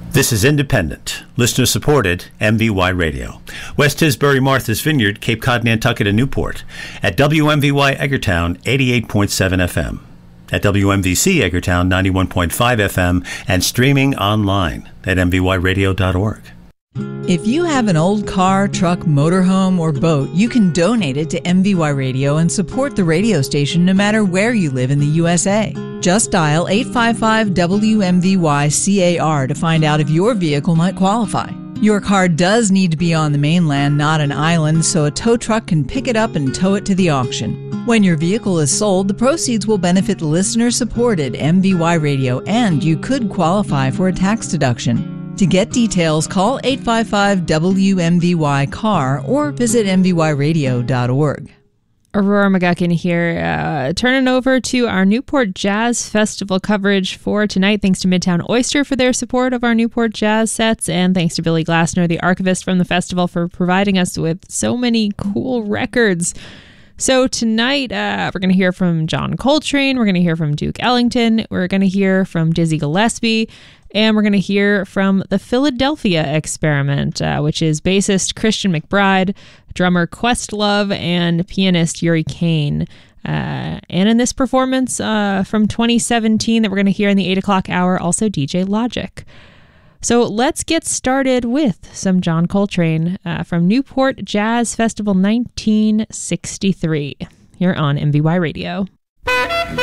This is independent, listener-supported MVY Radio. West Tisbury, Martha's Vineyard, Cape Cod, Nantucket, and Newport. At WMVY Edgartown, 88.7 FM. At WMVC Edgartown, 91.5 FM. And streaming online at mvyradio.org. If you have an old car, truck, motorhome, or boat, you can donate it to MVY Radio and support the radio station no matter where you live in the USA. Just dial 855-WMVY-CAR to find out if your vehicle might qualify. Your car does need to be on the mainland, not an island, so a tow truck can pick it up and tow it to the auction. When your vehicle is sold, the proceeds will benefit listener-supported MVY Radio, and you could qualify for a tax deduction. To get details, call 855-WMVY-CAR or visit mvyradio.org. Aurora McGuckin here, turning over to our Newport Jazz Festival coverage for tonight. Thanks to Midtown Oyster for their support of our Newport Jazz sets, and thanks to Billy Glassner, the archivist from the festival, for providing us with so many cool records. So tonight, we're going to hear from John Coltrane, we're going to hear from Duke Ellington, we're going to hear from Dizzy Gillespie, and we're going to hear from the Philadelphia Experiment, which is bassist Christian McBride, drummer Questlove, and pianist Yuri Kane. And in this performance from 2017 that we're going to hear in the 8 o'clock hour, also DJ Logic. So let's get started with some John Coltrane from Newport Jazz Festival 1963 here on MVY Radio.